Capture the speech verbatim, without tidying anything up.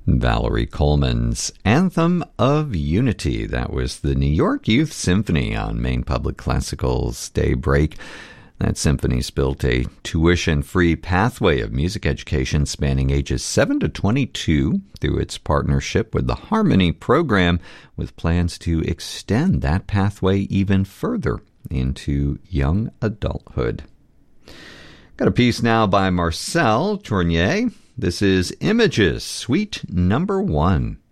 Valerie Coleman's Anthem of Unity. That was the New York Youth Symphony on Maine Public Classical's Daybreak. That symphony's built a tuition-free pathway of music education spanning ages seven to twenty-two through its partnership with the Harmony program, with plans to extend that pathway even further into young adulthood. Got a piece now by Marcel Tournier. This is Images, Suite Number One.